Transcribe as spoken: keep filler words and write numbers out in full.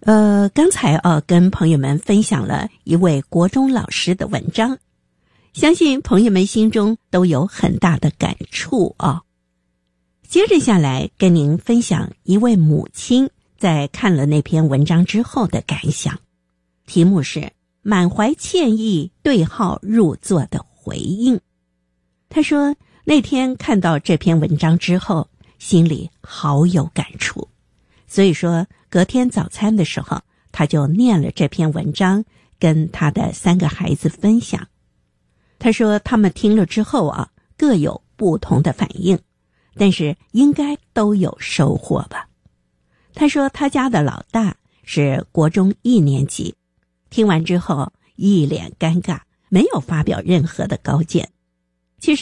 呃，刚才啊跟朋友们分享了一位国中老师的文章，相信朋友们心中都有很大的感触啊。接着下来跟您分享一位母亲在看了那篇文章之后的感想，题目是满怀歉意对号入座的回应。他说那天看到这篇文章之后，心里好有感触，所以说隔天早餐的时候，他就念了这篇文章跟他的三个孩子分享。他说他们听了之后啊，各有不同的反应，但是应该都有收获吧。他说他家的老大是国中一年级，听完之后一脸尴尬，没有发表任何的高见。